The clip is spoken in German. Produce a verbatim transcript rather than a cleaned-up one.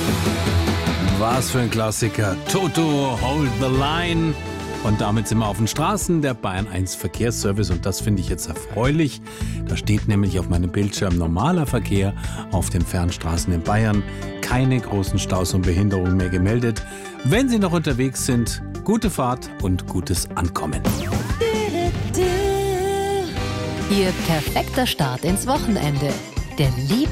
Was für ein Klassiker. Toto, Hold the Line. Und damit sind wir auf den Straßen der Bayern eins Verkehrsservice und das finde ich jetzt erfreulich. Da steht nämlich auf meinem Bildschirm normaler Verkehr auf den Fernstraßen in Bayern. Keine großen Staus und Behinderungen mehr gemeldet. Wenn Sie noch unterwegs sind, gute Fahrt und gutes Ankommen. Ihr perfekter Start ins Wochenende. Der Lieb